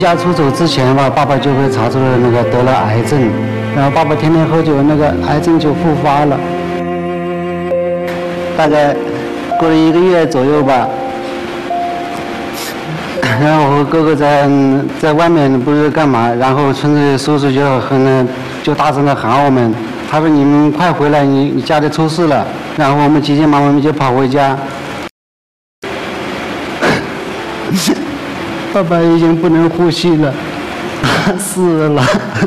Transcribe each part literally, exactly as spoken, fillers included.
家出走之前吧，爸爸就被查出了那个得了癌症，然后爸爸天天喝酒，那个癌症就复发了。大概过了一个月左右吧，然后我和哥哥在在外面不知干嘛，然后村子叔叔就很就大声的喊我们，他说你们快回来，你你家里出事了。然后我们急急忙忙就跑回家。爸爸已经不能呼吸了，死了。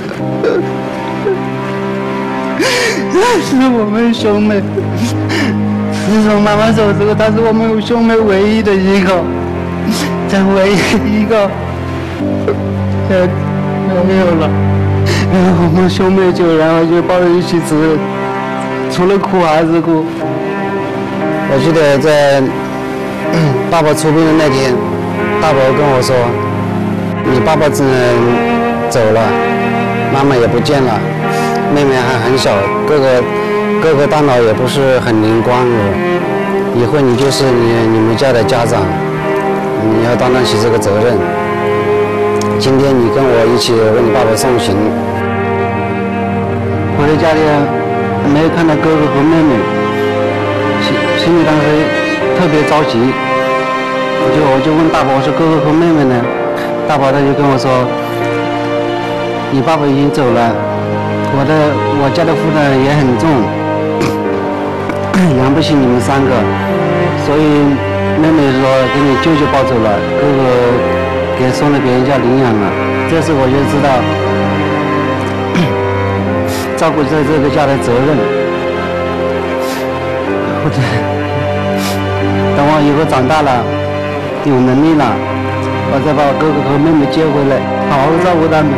是我们兄妹，自从妈妈走之后，他是我们兄妹唯一的依靠，这唯一一个，这没有了。然后我们兄妹就然后就抱在一起走，除了哭还是哭。我记得在爸爸出殡的那天。大伯跟我说：“你爸爸只走了，妈妈也不见了，妹妹还很小，哥哥哥哥大脑也不是很灵光，以后你就是你你们家的家长，你要担当起这个责任。今天你跟我一起为你爸爸送行。”回到家里没有看到哥哥和妹妹，心心里当时特别着急。我就我就问大伯，我说哥哥和妹妹呢？大伯他就跟我说，你爸爸已经走了，我的我家的负担也很重，养不起你们三个，所以妹妹说给你舅舅抱走了，哥哥给送到别人家领养了。这时我就知道照顾这这个家的责任。或者等我以后长大了。有能力了，我再把我哥哥和妹妹接回来，好好照顾他们。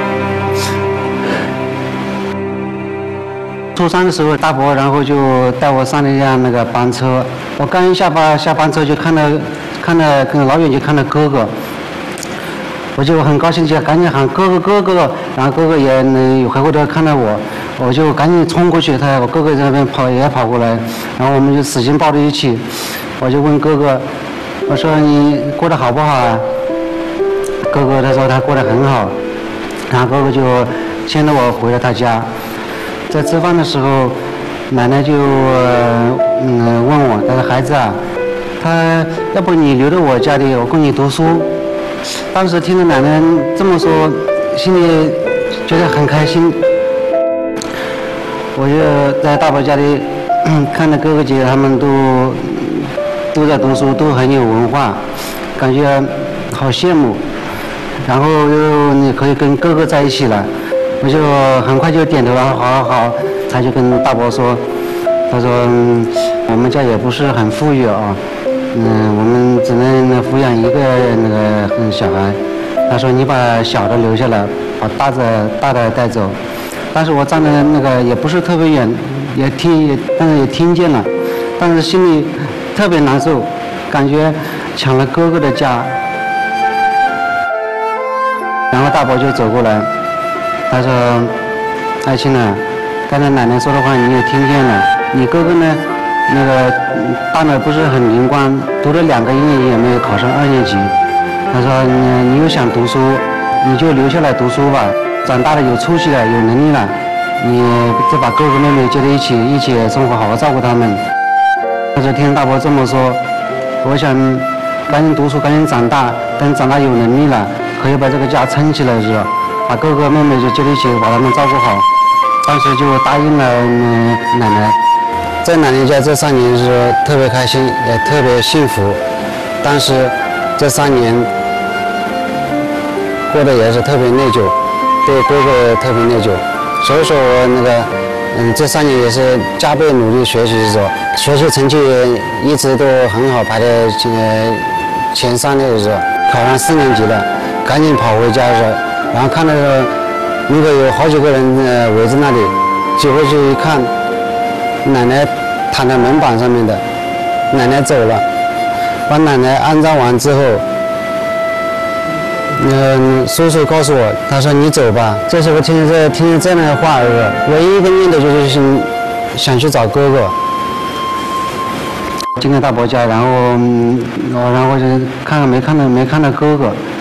初三的时候，大伯然后就带我上了一辆那个班车，我刚一下班下班车就看到看到跟老远就看到哥哥，我就很高兴，就赶紧喊哥哥哥哥，然后哥哥也回过头看到我，我就赶紧冲过去，他我哥哥在那边跑也跑过来，然后我们就使劲抱在一起，我就问哥哥。我说你过得好不好啊？哥哥他说他过得很好，然后哥哥就牵着我回了他家。在吃饭的时候，奶奶就嗯问我，他说孩子啊，他要不你留在我家里，我供你读书。当时听着奶奶这么说，心里觉得很开心。我就在大伯家里看着哥哥姐姐他们都。都在读书，都很有文化，感觉好羡慕。然后又你可以跟哥哥在一起了，我就很快就点头了，好好好。他就跟大伯说，他说、嗯、我们家也不是很富裕啊，嗯，我们只能抚养一个那个小孩。他说你把小的留下来，把大的大的带走。但是我站的那个也不是特别远，也听也但是也听见了，但是心里。特别难受，感觉抢了哥哥的家。然后大伯就走过来，他说：“爱卿啊，刚才奶奶说的话你也听见了。你哥哥呢，那个大脑不是很灵光，读了两个一年级也没有考上二年级。他说你你又想读书，你就留下来读书吧。长大了有出息了，有能力了，你再把哥哥妹妹接在一起，一起生活，好好照顾他们。”当时听大伯这么说，我想赶紧读书，赶紧长大，等长大有能力了，可以把这个家撑起来的时候，把哥哥妹妹就接在一起，把他们照顾好。当时就答应了、嗯、奶奶。在奶奶家这三年是特别开心，也特别幸福。但是这三年过得也是特别内疚，对哥哥特别内疚。所以说我那个。嗯，这三年也是加倍努力学习的时候，学习成绩一直都很好，排在呃前三的时候，考上四年级了，赶紧跑回家的时候，然后看到那个有好几个人呃围在那里，挤过去一看，奶奶躺在门板上面的，奶奶走了，把奶奶安葬完之后。嗯，叔叔告诉我，他说你走吧。这时候听着这听着这样的话，唯一一个念头就是想想去找哥哥。进了大伯家，然后嗯，然后就看看没看到没看到哥哥，